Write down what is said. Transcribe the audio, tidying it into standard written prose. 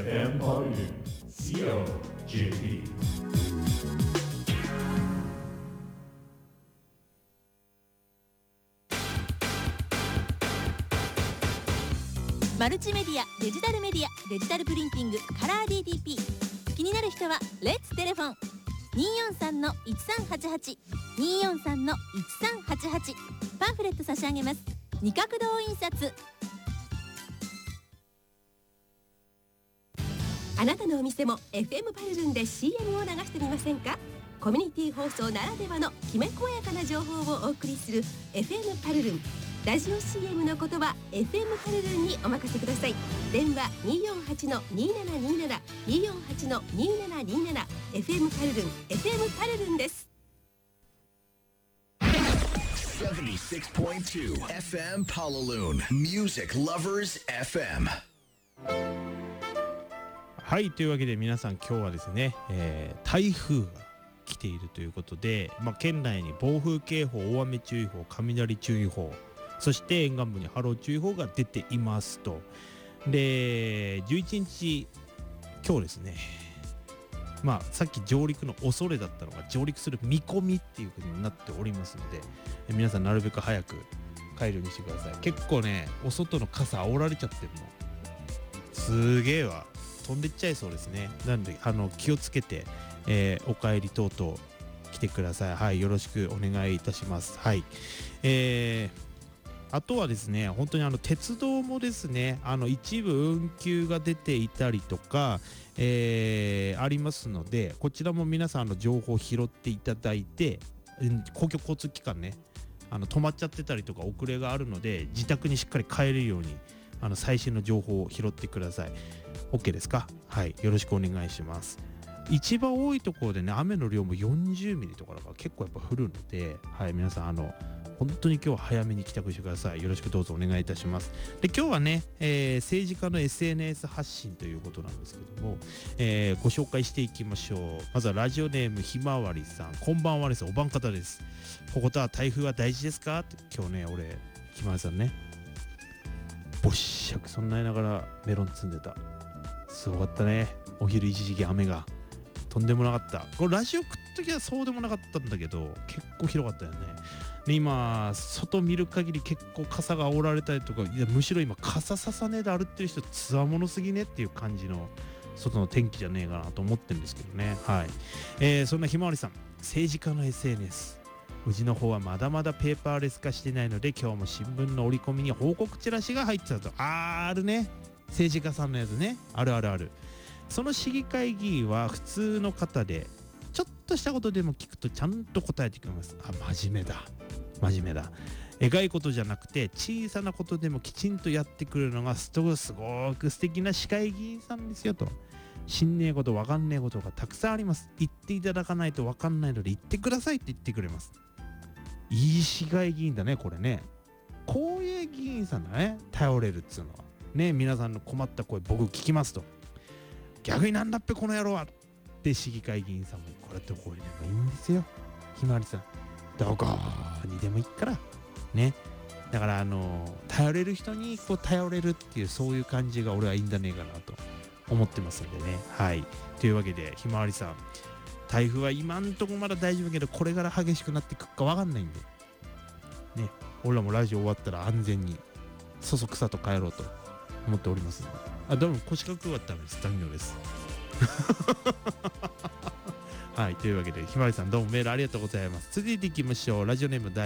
FM ポリル COJP マルチメディア、デジタルメディア、デジタルプリンティング、カラー DTP。 気になる人はレッツテレフォン 243-1388 243-1388。 パンフレット差し上げます。二角堂印刷。 あなたのお店も FM パルルンで CM を流してみませんか？コミュニティ放送ならではのきめ細やかな情報をお送りする FM パルルン。ラジオ CM のことは FM パルルンにお任せください。電話 248-2727 248-2727 FM パルルン FM パルルンです。 76.2 FM Palaloon Music Lovers FM。 はい、というわけで皆さん今日はですね、台風が来ているということで、県内に暴風警報、大雨注意報、雷注意報、そして沿岸部に波浪注意報が出ていますと。で、11日今日ですね、さっき上陸の恐れだったのが上陸する見込みっていう風になっておりますので、皆さんなるべく早く帰るようにしてください。結構ね、お外の傘煽られちゃってるのすげえわ、飛んでっちゃいそうですね。なので気をつけて、お帰り等々来てください。はい、よろしくお願いいたします。はい、あとはですね、本当に鉄道もですね、一部運休が出ていたりとか、ありますので、こちらも皆さん情報を拾っていただいて、公共交通機関ね、止まっちゃってたりとか遅れがあるので、自宅にしっかり帰れるように最新の情報を拾ってください。 OK ですか？はい、よろしくお願いします。一番多いところでね、雨の量も40ミリとかだから結構やっぱ降るので、はい、皆さん本当に今日は早めに帰宅してください。よろしくどうぞお願いいたします。で、今日はね、政治家の SNS 発信ということなんですけども、ご紹介していきましょう。まずはラジオネームひまわりさん、こんばんはです。お晩方です。こことは台風は大事ですかって。今日ね、俺ひまわりさんね、ぼっしゃくそんなりながらメロン積んでた。すごかったね。お昼一時期雨がとんでもなかった。これラジオ食った時はそうでもなかったんだけど、結構広かったよね。で、今外見る限り結構傘が煽られたりとか、いやむしろ今傘ささねえで歩ってる人つわものすぎねっていう感じの外の天気じゃねえかなと思ってるんですけどね。はい、そんなひまわりさん、政治家の SNS、 うちの方はまだまだペーパーレス化してないので、今日も新聞の折り込みに報告チラシが入ってたと。あるね、政治家さんのやつね、あるあるある。その市議会議員は普通の方で、ちょっとしたことでも聞くとちゃんと答えてくれます。真面目だ、真面目だ。えがいことじゃなくて小さなことでもきちんとやってくれるのがすごく素敵な市会議員さんですよと。知んねえことわかんねえことがたくさんあります。言っていただかないとわかんないので言ってくださいって言ってくれます。いい市会議員だね、これね。こういう議員さんだね、頼れるっつうのはね。皆さんの困った声僕聞きますと。逆になんだっぺこの野郎はって市議会議員さんもこうやってこれなんかいいんですよ。ひまわりさんどこにでも行くからね。だから頼れる人にこう頼れるっていう、そういう感じが俺はいいんだねえかなと思ってますんでね。はい、というわけでひまわりさん、台風は今んとこまだ大丈夫けど、これから激しくなってくるかわかんないんでね、俺らもラジオ終わったら安全にそそくさと帰ろうと思っておりますので。どうも腰掛け終わったのです。残業ですはい、というわけでひまわりさんどうもメールありがとうございます。続いていきましょう。ラジオネーム